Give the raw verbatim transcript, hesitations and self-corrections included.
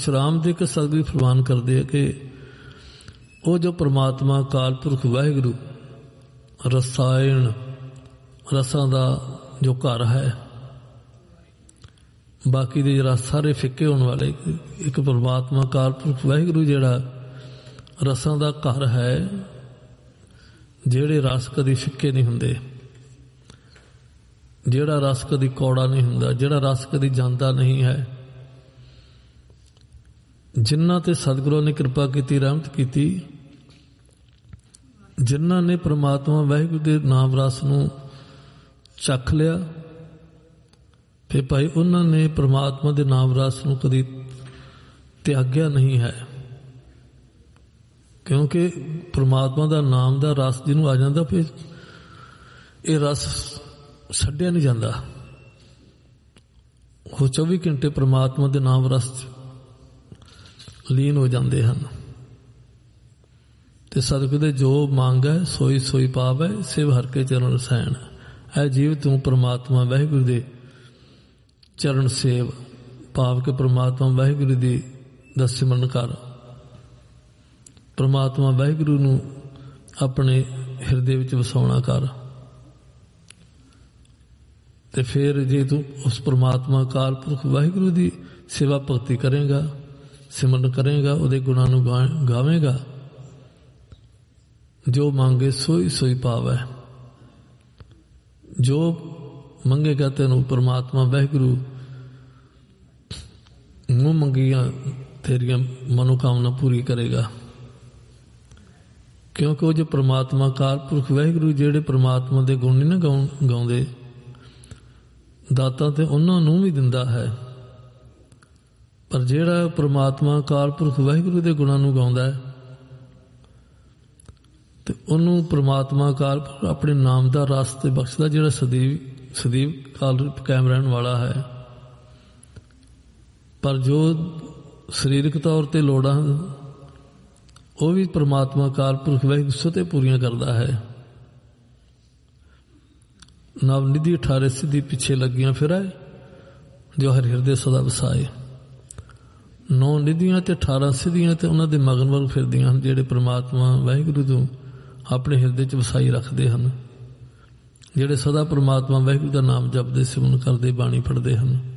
परशुराम जी के सदगुरु फरमान करते हैं कि वो जो परमात्मा काल पुरख वाहिगुरु रसायन रसां दा जो घर है, बाकी दे जरा सारे फिक्के होने वाले, एक परमात्मा काल पुरख वाहिगुरु जिहड़ा रसां दा घर है, जिहड़े रस कदी फिक्के नहीं हुंदे, जिहड़ा रस कदी कौड़ा नहीं हुंदा, जिहड़ा रस कदी जांदा नहीं है। जिन्हां ते सतगुरों ने कृपा की, रहमत की, जिन्हां ने परमात्मा वाहिगुरु दे नाम रस नूं चख लिया, फिर भाई उन्होंने परमात्मा दे नाम रस नूं कदी त्याग्या नहीं है, क्योंकि परमात्मा दा नाम दा रस जिन्हों आ जाता फिर ये रस छड्डिया नहीं जाता। वो चौबी घंटे परमात्मा दे नाम रस लीन हो जाते हैं। तो सतगुर दे जो मांग है सोई सोई पाप है, सिव हर के चरण रसायन है। जीव तू परमात्मा वाहिगुरु दे चरण सेव, पाप के परमात्मा वाहिगुरु दी दा सिमरन कर, परमात्मा वाहिगुरु नूं अपने हिरदे विच वसाउणा कर। ते फिर जे तू उस परमात्मा काल पुरख वाहिगुरु दी सेवा भगती करेगा, सिमरन करेगा, उहदे गुणां नूं गावेगा, जो मांगे सोई सोई पावै। जो मंगेगा तेनू परमात्मा वाहिगुरु मूँह मंगिया तेरिया मनोकामना पूरी करेगा, क्योंकि वो जो परमात्मा काल पुरख वाहिगुरु जिहड़े परमात्मा दे गुण नहीं ना गाउं गाउंदे, दाता ते उन्हां नूं भी दिंदा है, पर जिहड़ा परमात्मा काल पुरख वाहिगुरु दे गुणां नूं गाउंदा है ते उन्होंने परमात्मा काल पुरख अपने नाम दा रस ते बख्शदा, जिहड़ा सदैव सदैव काल कायम रहने वाला है। पर जो शरीरक तौर पर लोड़ां वो भी परमात्मा काल पुरख वाहिगुरु स्वते पूरियां करता है। नव निधि अठारे सिद्धि पिछे लगियां फिर जो हर हिरदे सदा वसाए। नौ निधियां ते अठारह सिद्धियां ते उन्हां दे मगन वल फिरदियां हन, जिहड़े परमात्मा वाहिगुरु तों अपने हिरदे च वसाई रखते हैं, जिहड़े सदा परमात्मा वाहिगुरु का नाम जपदे सिमरन करदे बाणी पढ़ते हैं।